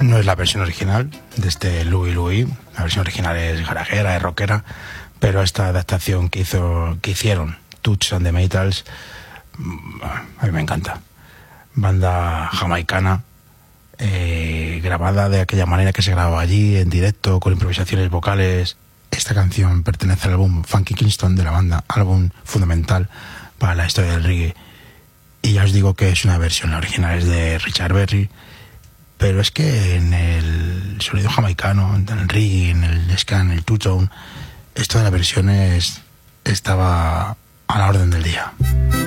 No es la versión original de este Louie Louie. La versión original es garajera, es rockera, pero esta adaptación que hicieron Toots and the Maytals, a mí me encanta. Banda jamaicana, grabada de aquella manera que se grababa allí, en directo, con improvisaciones vocales. Esta canción pertenece al álbum Funky Kingston de la banda, álbum fundamental para la historia del reggae. Y ya os digo que es una versión, la original es de Richard Berry, pero es que en el sonido jamaicano, en el reggae, en el ska, en el two-tone, esto de las versiones estaba a la orden del día.